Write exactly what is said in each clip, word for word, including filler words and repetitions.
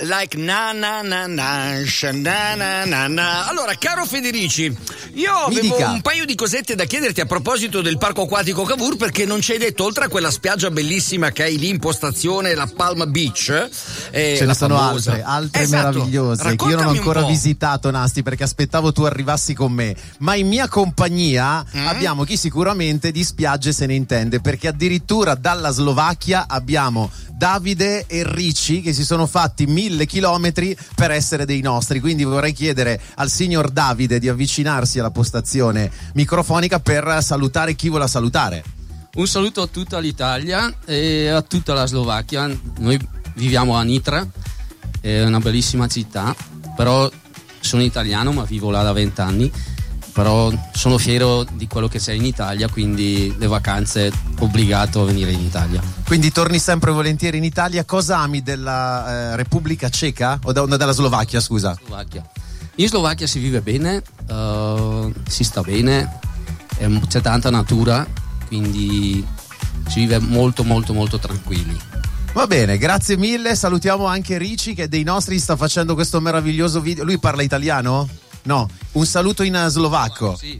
like na na na na na na na na. Allora, caro Federici, io Mi avevo dica. un paio di cosette da chiederti a proposito del parco acquatico Cavour, perché non ci hai detto, oltre a quella spiaggia bellissima che hai lì in postazione, la Palm Beach, eh, ce la ne sono famosa. altre, altre Esatto. meravigliose che io non ho Raccontami un ancora po'. visitato, Nasti, perché aspettavo tu arrivassi con me, ma in mia compagnia Mm. abbiamo chi sicuramente di spiagge se ne intende, perché addirittura dalla Slovacchia abbiamo Davide e Ricci che si sono fatti mille chilometri per essere dei nostri, quindi vorrei chiedere al signor Davide di avvicinarsi alla postazione microfonica per salutare chi vuole salutare. Un saluto a tutta l'Italia e a tutta la Slovacchia. Noi viviamo a Nitra, è una bellissima città, però sono italiano ma vivo là da vent'anni, però sono fiero di quello che c'è in Italia, quindi le vacanze obbligato a venire in Italia. Quindi torni sempre volentieri in Italia. Cosa ami della eh, Repubblica Ceca o da, della Slovacchia, scusa? Slovacchia. In Slovacchia si vive bene, uh, si sta bene, eh, c'è tanta natura, quindi si vive molto molto molto tranquilli. Va bene, grazie mille. Salutiamo anche Ricci che dei nostri sta facendo questo meraviglioso video. Lui parla italiano? No, un saluto in slovacco. Sì.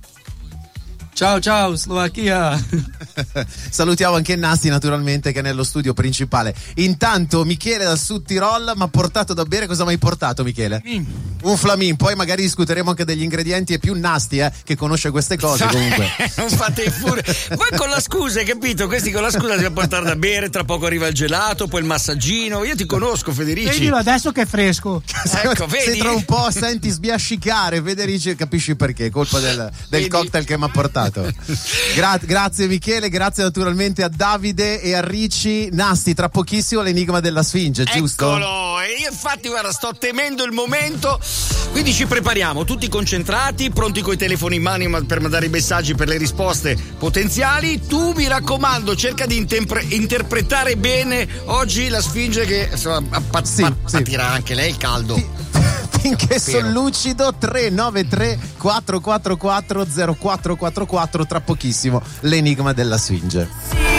Ciao ciao Slovacchia. Salutiamo anche Nasti naturalmente che è nello studio principale. Intanto Michele dal Sud Tirol mi ha portato da bere. Cosa mi hai portato, Michele? Mm. Un flamin. Poi magari discuteremo anche degli ingredienti. È più Nasti eh, che conosce queste cose comunque. Non fate fure. Voi con la scusa, hai capito? Questi con la scusa si devono portare da bere, tra poco arriva il gelato, poi il massaggino. Io ti conosco, Federici. Vedilo adesso che è fresco. Ecco, vedi? Se tra un po' senti sbiascicare Federici, capisci perché, colpa del, del Vedi? cocktail che mi ha portato. Gra- grazie Michele, grazie naturalmente a Davide e a Ricci. Nasti, tra pochissimo l'enigma della Sfinge, giusto? Eccolo, e io infatti guarda sto temendo il momento, quindi ci prepariamo tutti concentrati, pronti coi telefoni in mano per mandare i messaggi per le risposte potenziali. Tu mi raccomando cerca di intempre- interpretare bene oggi la Sfinge che insomma pa- Sì, pa- sì. patirà anche lei il caldo. Finché Spero. sono lucido. Tre nove tre quattro quattro quattro zero quattro quattro quattro, tra pochissimo l'enigma della Sfinge.